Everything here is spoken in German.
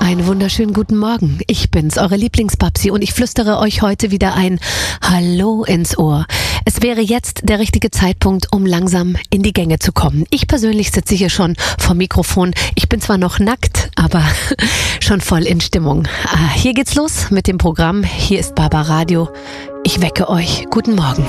Einen wunderschönen guten Morgen. Ich bin's, eure Lieblingsbabsi, und ich flüstere euch heute wieder ein Hallo ins Ohr. Es wäre jetzt der richtige Zeitpunkt, um langsam in die Gänge zu kommen. Ich persönlich sitze hier schon vom Mikrofon. Ich bin zwar noch nackt, aber schon voll in Stimmung. Hier geht's los mit dem Programm. Hier ist Barbaradio. Ich wecke euch. Guten Morgen.